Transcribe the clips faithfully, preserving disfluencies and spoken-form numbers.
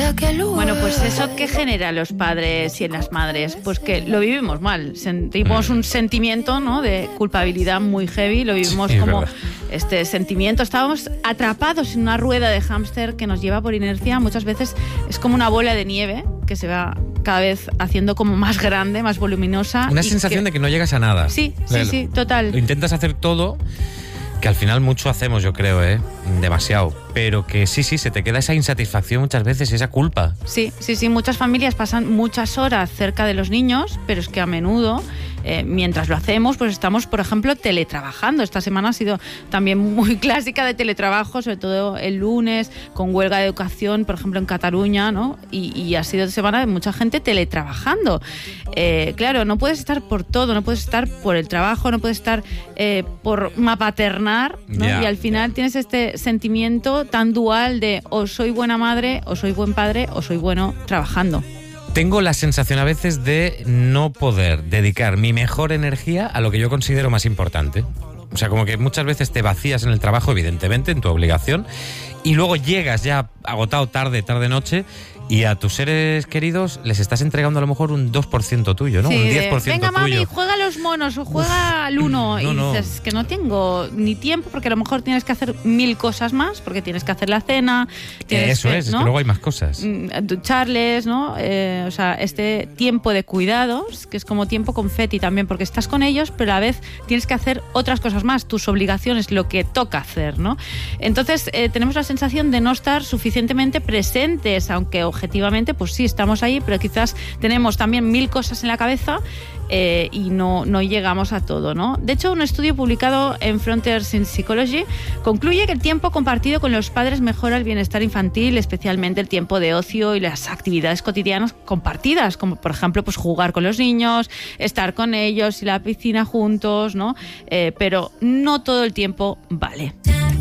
Bueno, pues eso que genera en los padres y en las madres, pues que lo vivimos mal. Sentimos un sentimiento, ¿no?, de culpabilidad muy heavy, lo vivimos Sí, como verdad. este sentimiento. Estábamos atrapados en una rueda de hámster que nos lleva por inercia. Muchas veces es como una bola de nieve que se va cada vez haciendo como más grande, más voluminosa. Una y sensación que... de que no llegas a nada. Sí, sí, Lo- sí, total. Lo intentas hacer todo, que al final mucho hacemos, yo creo, ¿eh? Demasiado. Pero que sí, sí, se te queda esa insatisfacción muchas veces, esa culpa. Sí, sí, sí, muchas familias pasan muchas horas cerca de los niños, pero es que a menudo, eh, mientras lo hacemos, pues estamos, por ejemplo, teletrabajando. Esta semana ha sido también muy clásica de teletrabajo, sobre todo el lunes, con huelga de educación, por ejemplo, en Cataluña, ¿no? Y, y ha sido semana de mucha gente teletrabajando. Eh, claro, no puedes estar por todo, no puedes estar por el trabajo, no puedes estar eh, por mapaternar, ¿no? Ya, Y al final ya. tienes este sentimiento tan dual de o soy buena madre, o soy buen padre, o soy bueno trabajando. Tengo la sensación a veces de no poder dedicar mi mejor energía a lo que yo considero más importante. O sea, como que muchas veces te vacías en el trabajo, evidentemente, en tu obligación, y luego llegas ya agotado tarde, tarde-noche, y a tus seres queridos les estás entregando a lo mejor un dos por ciento tuyo, ¿no? Sí, un de, diez por ciento venga, mami, tuyo. juega a los monos o juega al uno. No, y no. dices que no tengo ni tiempo porque a lo mejor tienes que hacer mil cosas más, porque tienes que hacer la cena. Tienes Eso que, es, es ¿no? que luego hay más cosas. Mm, ducharles, ¿no? Eh, o sea, este tiempo de cuidados, que es como tiempo confeti también, porque estás con ellos, pero a la vez tienes que hacer otras cosas más, tus obligaciones, lo que toca hacer, ¿no? Entonces, eh, tenemos la sensación de no estar suficientemente presentes, aunque objetivamente, pues sí, estamos ahí, pero quizás tenemos también mil cosas en la cabeza eh, y no, no llegamos a todo, ¿no? De hecho, un estudio publicado en Frontiers in Psychology concluye que el tiempo compartido con los padres mejora el bienestar infantil, especialmente el tiempo de ocio y las actividades cotidianas compartidas, como por ejemplo pues jugar con los niños, estar con ellos y la piscina juntos, ¿no? Eh, pero no todo el tiempo vale.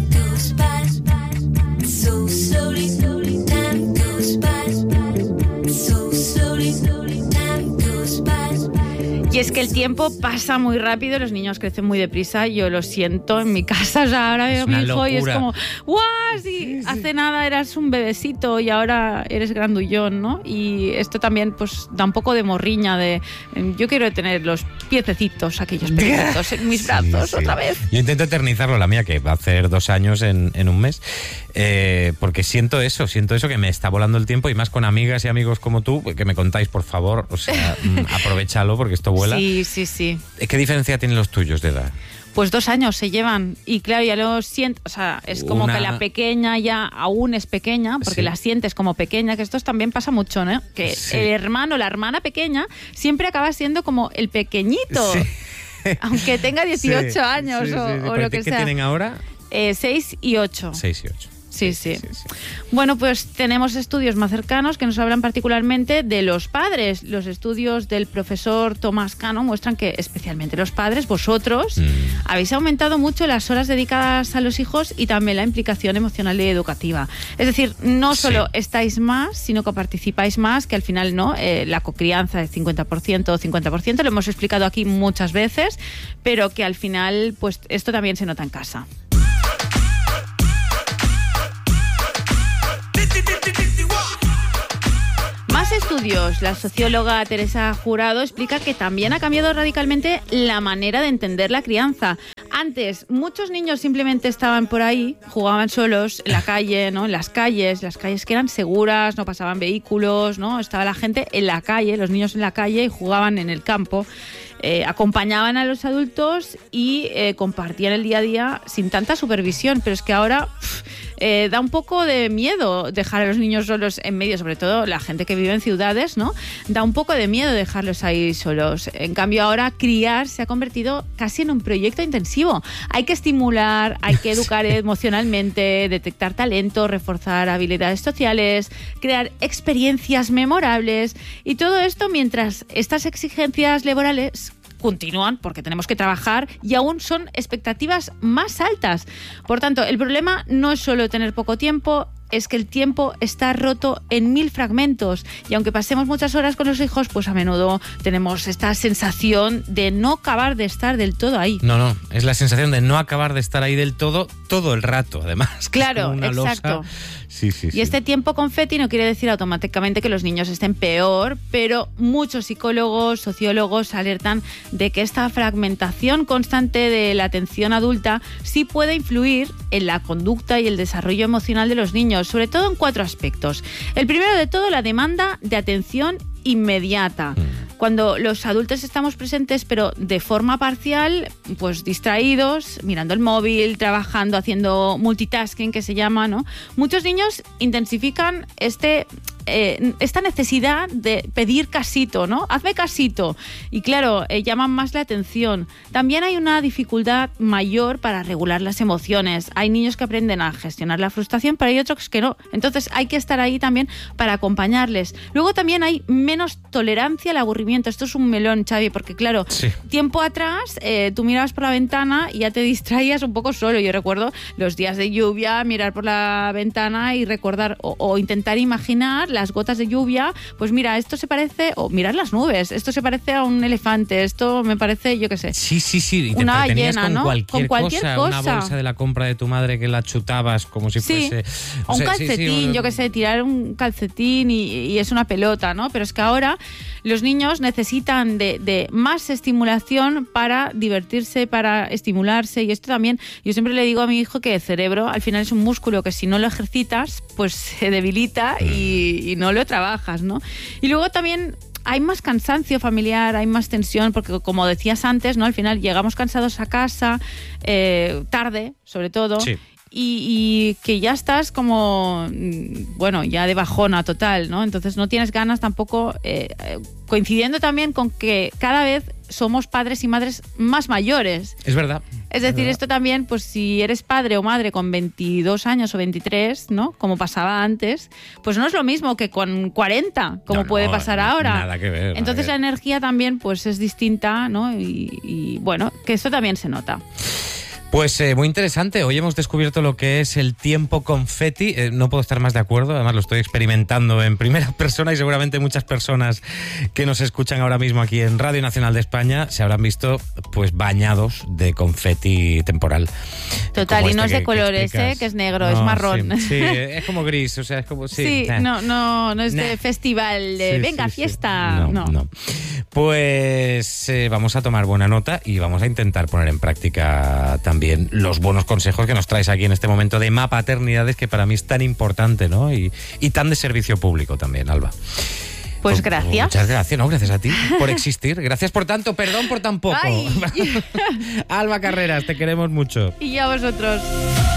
Y es que el tiempo pasa muy rápido, los niños crecen muy deprisa, yo lo siento en mi casa, o sea, ahora veo a mi una hijo y es locura. como, ¡guau! Sí, hace nada eras un bebecito y ahora eres grandullón, ¿no? Y esto también pues da un poco de morriña de, eh, yo quiero tener los piececitos, aquellos pequeñitos en mis brazos Sí, sí. otra vez. Yo intento eternizarlo, la mía, que va a hacer dos años en, en un mes, eh, porque siento eso, siento eso, que me está volando el tiempo, y más con amigas y amigos como tú, que me contáis, por favor, o sea, mm, aprovechalo, porque esto vuela. Sí, sí, sí. ¿Qué diferencia tienen los tuyos de edad? Pues dos años se llevan y claro, ya lo siento, o sea, es como Una- que la pequeña ya aún es pequeña, porque Sí. la sientes como pequeña, que esto también pasa mucho, ¿no? Que Sí. el hermano, la hermana pequeña, siempre acaba siendo como el pequeñito, Sí. aunque tenga dieciocho Sí, años sí, o, sí, sí. o ¿Pero lo qué que sea. tienen ahora? Eh, seis y ocho. Seis y ocho. Sí, sí. sí, sí. Bueno, pues tenemos estudios más cercanos que nos hablan particularmente de los padres. Los estudios del profesor Tomás Cano muestran que especialmente los padres, vosotros, Mm. habéis aumentado mucho las horas dedicadas a los hijos y también la implicación emocional y educativa. Es decir, no Sí. solo estáis más, sino que participáis más, que al final no, eh, la cocrianza es cincuenta por ciento o cincuenta por ciento, lo hemos explicado aquí muchas veces, pero que al final pues esto también se nota en casa. Más estudios. La socióloga Teresa Jurado explica que también ha cambiado radicalmente la manera de entender la crianza. Antes, muchos niños simplemente estaban por ahí, jugaban solos en la calle, ¿no? En las calles, las calles que eran seguras, no pasaban vehículos, ¿no? Estaba la gente en la calle, los niños en la calle y jugaban en el campo. Eh, acompañaban a los adultos y eh, compartían el día a día sin tanta supervisión, pero es que ahora pff, eh, da un poco de miedo dejar a los niños solos en medio, sobre todo la gente que vive en ciudades, ¿no? Da un poco de miedo dejarlos ahí solos. En cambio ahora criar se ha convertido casi en un proyecto intensivo. Hay que estimular, hay que educar emocionalmente, detectar talento, reforzar habilidades sociales, crear experiencias memorables y todo esto mientras estas exigencias laborales continúan porque tenemos que trabajar y aún son expectativas más altas. Por tanto, el problema no es solo tener poco tiempo, es que el tiempo está roto en mil fragmentos y aunque pasemos muchas horas con los hijos, pues a menudo tenemos esta sensación de no acabar de estar del todo ahí. No, no, es la sensación de no acabar de estar ahí del todo, todo el rato, además. Claro, una exacto. Losa. Sí, sí, y sí. este tiempo confeti no quiere decir automáticamente que los niños estén peor, pero muchos psicólogos, sociólogos alertan de que esta fragmentación constante de la atención adulta sí puede influir en la conducta y el desarrollo emocional de los niños, sobre todo en cuatro aspectos. El primero de todo, la demanda de atención inmediata. Cuando los adultos estamos presentes, pero de forma parcial, pues distraídos, mirando el móvil, trabajando, haciendo multitasking, que se llama, ¿no? Muchos niños intensifican este... Eh, esta necesidad de pedir casito, ¿no? Hazme casito. Y claro, eh, llaman más la atención. También hay una dificultad mayor para regular las emociones. Hay niños que aprenden a gestionar la frustración, pero hay otros que no. Entonces hay que estar ahí también para acompañarles. Luego también hay menos tolerancia al aburrimiento. Esto es un melón, Xavi, porque claro, sí. tiempo atrás eh, tú mirabas por la ventana y ya te distraías un poco solo. Yo recuerdo los días de lluvia, mirar por la ventana y recordar o, o intentar imaginar las gotas de lluvia, pues mira, esto se parece, o mirar las nubes, esto se parece a un elefante, esto me parece, yo qué sé. Sí, sí, sí, y te una entretenías ballena, con, ¿no? cualquier con cualquier cosa, cosa, una bolsa de la compra de tu madre que la chutabas como si sí. fuese... O, o sea, un calcetín, sí, sí, yo qué sé, tirar un calcetín y, y es una pelota, ¿no? Pero es que ahora los niños necesitan de, de más estimulación para divertirse, para estimularse, y esto también, yo siempre le digo a mi hijo que el cerebro al final es un músculo que si no lo ejercitas, pues se debilita y, y no lo trabajas, ¿no? Y luego también hay más cansancio familiar, hay más tensión, porque como decías antes, ¿no? Al final llegamos cansados a casa, eh, tarde, sobre todo, sí. y, y que ya estás como, bueno, ya de bajona total, ¿no? Entonces no tienes ganas tampoco, eh, coincidiendo también con que cada vez somos padres y madres más mayores. Es verdad. Es decir, esto también, pues si eres padre o madre con veintidós años o veintitrés, ¿no? Como pasaba antes, pues no es lo mismo que con cuarenta, como no, puede no, pasar ahora. Nada que ver. Entonces nada que la energía también, pues es distinta, ¿no? Y, y bueno, que esto también se nota. Pues eh, muy interesante. Hoy hemos descubierto lo que es el tiempo confeti. Eh, no puedo estar más de acuerdo. Además lo estoy experimentando en primera persona y seguramente muchas personas que nos escuchan ahora mismo aquí en Radio Nacional de España se habrán visto pues bañados de confeti temporal. Total, como y no este es de que, colores, que ¿eh? Que es negro, no, es marrón. Sí, sí, es como gris, o sea, es como... Sí, sí nah. no, no, no es nah. de festival, de sí, venga, sí, fiesta. Sí. No, no. no. Pues eh, vamos a tomar buena nota y vamos a intentar poner en práctica también los buenos consejos que nos traes aquí en este momento de Mapaternidades, que para mí es tan importante, ¿no? Y, y tan de servicio público también, Alba. Pues gracias. Muchas gracias, no, gracias a ti por existir. Gracias por tanto, perdón por tan poco. Alba Carreras, te queremos mucho. Y a vosotros.